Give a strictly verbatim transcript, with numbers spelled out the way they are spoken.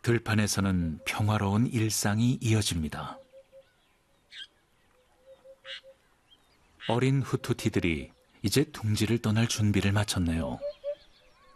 들판에서는 평화로운 일상이 이어집니다. 어린 후투티들이 이제 둥지를 떠날 준비를 마쳤네요.